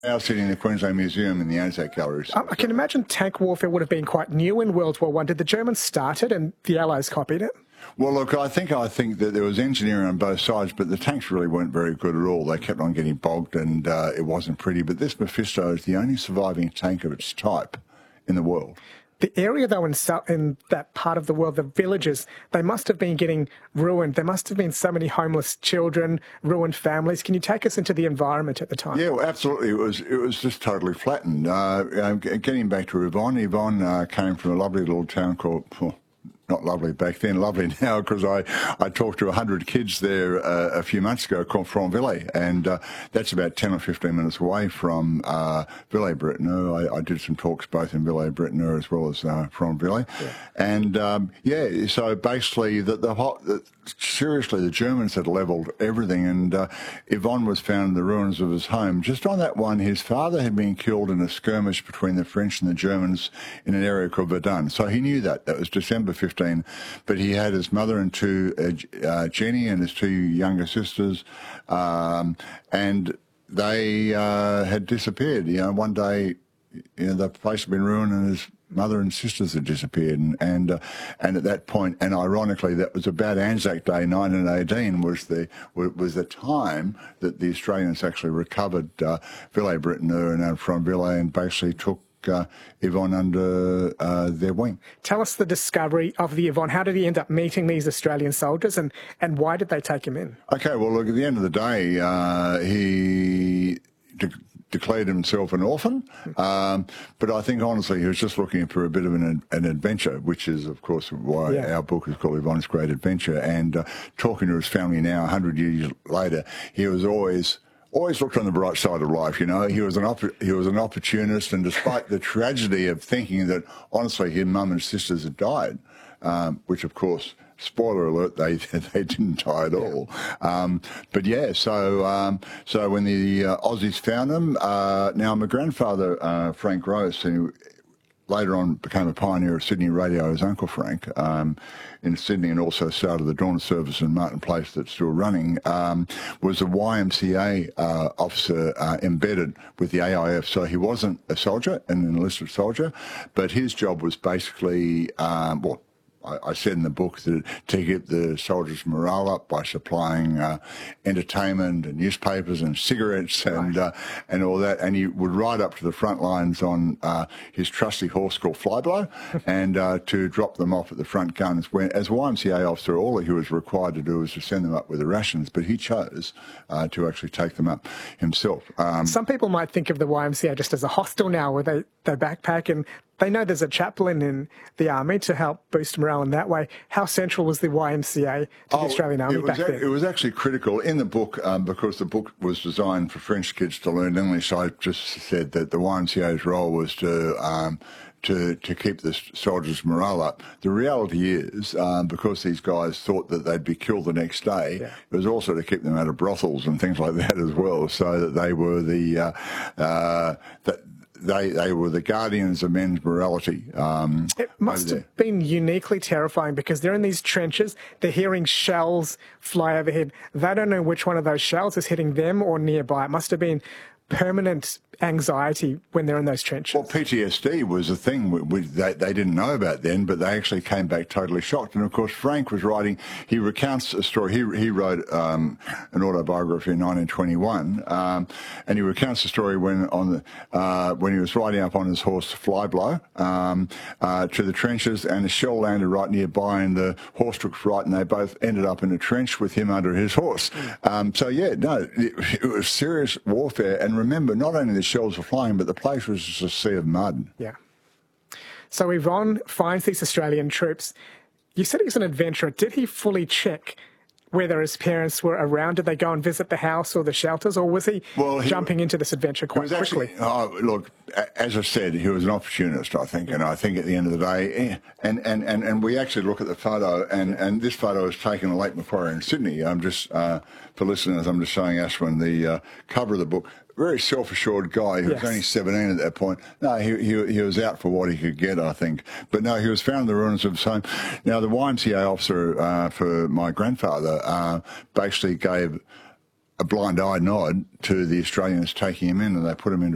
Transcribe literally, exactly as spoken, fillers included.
Now sitting in the Queensland Museum in the Anzac Gallery. Um, I can imagine tank warfare would have been quite new in World War One. Did the Germans start it and the Allies copied it? Well, look, I think I think that there was engineering on both sides, but the tanks really weren't very good at all. They kept on getting bogged, and uh, it wasn't pretty. But this Mephisto is the only surviving tank of its type in the world. The area, though, in, in that part of the world, the villages, they must have been getting ruined. There must have been so many homeless children, ruined families. Can you take us into the environment at the time? Yeah, well, absolutely. It was it was just totally flattened. Uh, getting back to Yvonne, Yvonne uh, came from a lovely little town called... Oh, not lovely back then, lovely now, because I, I talked to one hundred kids there uh, a few months ago called Franville, and uh, that's about ten or fifteen minutes away from uh, Villers-Bretonneux. I, I did some talks both in Villers-Bretonneux as well as uh, Franville. Yeah. And, um, yeah, so basically, the, the, hot, the seriously, the Germans had levelled everything, and uh, Yvonne was found in the ruins of his home. Just on that one, his father had been killed in a skirmish between the French and the Germans in an area called Verdun. So he knew that. That was December fifteenth. But he had his mother and two, uh, uh, Jenny and his two younger sisters, um, and they uh, had disappeared. You know, one day, you know, the place had been ruined and his mother and sisters had disappeared. And and, uh, and at that point, and ironically, that was about Anzac Day, nineteen eighteen, was the was the time that the Australians actually recovered uh, Villers-Bretonneux and Franville and basically took Uh, Yvonne under uh, their wing. Tell us the discovery of the Yvonne. How did he end up meeting these Australian soldiers, and, and why did they take him in? Okay, well, look, at the end of the day, uh, he de declared himself an orphan, um, but I think, honestly, he was just looking for a bit of an, an adventure, which is, of course, why yeah. our book is called Yvonne's Great Adventure. And uh, talking to his family now, one hundred years later, he was always... always looked on the bright side of life, you know. He was an he was an opportunist, and despite the tragedy of thinking that, honestly, his mum and sisters had died, um, which, of course, spoiler alert, they they didn't die at all. Um, but yeah, so um, so when the uh, Aussies found them, uh, now my grandfather uh, Frank Rose, who later on became a pioneer of Sydney radio, his uncle Frank, um, in Sydney, and also started the Dawn Service in Martin Place that's still running, um, was a Y M C A uh, officer uh, embedded with the A I F. So he wasn't a soldier, an enlisted soldier, but his job was basically, um, well, I said in the book that to get the soldiers' morale up by supplying uh, entertainment and newspapers and cigarettes and right. uh, and all that, and he would ride up to the front lines on uh, his trusty horse called Flyblow, and uh, to drop them off at the front guns. When, as a Y M C A officer, all he was required to do was to send them up with the rations, but he chose uh, to actually take them up himself. Um, Some people might think of the Y M C A just as a hostel now, where they they backpack and they know there's a chaplain in the army to help boost morale in that way. How central was the Y M C A to oh, the Australian Army back then? It was actually critical in the book, um, because the book was designed for French kids to learn English. I just said that the Y M C A's role was to um, to, to keep the soldiers' morale up. The reality is, um, because these guys thought that they'd be killed the next day, yeah. it was also to keep them out of brothels and things like that as well, so that they were the... Uh, uh, that, They, they were the guardians of men's morality. Um, it must have been uniquely terrifying, because they're in these trenches, they're hearing shells fly overhead. They don't know which one of those shells is hitting them or nearby. It must have been permanent anxiety when they're in those trenches. Well, P T S D was a thing we, we, they, they didn't know about then, but they actually came back totally shocked. And of course, Frank was writing, he recounts a story. He, he wrote um, an autobiography in nineteen twenty-one, um, and he recounts the story when on the uh, when he was riding up on his horse Flyblow um, uh, to the trenches, and a shell landed right nearby, and the horse took fright, and they both ended up in a trench with him under his horse. Um, so yeah, no, it, it was serious warfare. And remember, not only the shells were flying, but the place was just a sea of mud. Yeah. So Yvonne finds these Australian troops. You said he was an adventurer. Did he fully check whether his parents were around? Did they go and visit the house or the shelters, or was he, well, he jumping into this adventure quite quickly? Actually, oh, look, as I said, he was an opportunist, I think, and I think at the end of the day, and, and, and, and we actually look at the photo, and, and this photo was taken at Lake Macquarie in Sydney. I'm just, uh, for listeners, I'm just showing Ashwin the uh, cover of the book. Very self-assured guy who yes. was only seventeen at that point. No, he, he he was out for what he could get, I think. But no, he was found in the ruins of his home. Now, the Y M C A officer uh, for my grandfather uh, basically gave a blind eye nod to the Australians taking him in, and they put him into